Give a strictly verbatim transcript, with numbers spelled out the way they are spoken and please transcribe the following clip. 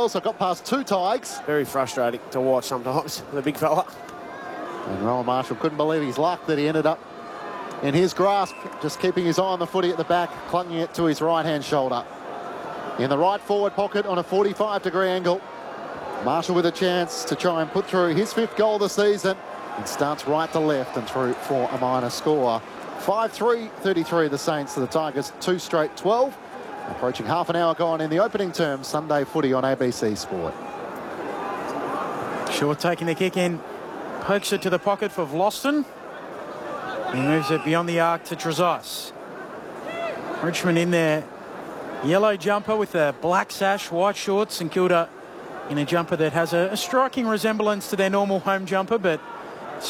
bails. I've got past two Tigers. Very frustrating to watch sometimes, the big fella. And Rowan Marshall couldn't believe his luck that he ended up in his grasp, just keeping his eye on the footy at the back, clunging it to his right-hand shoulder. In the right forward pocket on a forty-five degree angle. Marshall with a chance to try and put through his fifth goal this season. It starts right to left and through for a minor score. five three, thirty-three the Saints to the Tigers, two straight twelve. Approaching half an hour gone in the opening term, Sunday footy on A B C Sport. Short taking the kick in, pokes it to the pocket for Vlastuin. He moves it beyond the arc to Trezise. Richmond in there. Yellow jumper with a black sash, white shorts. St Kilda in a jumper that has a, a striking resemblance to their normal home jumper, but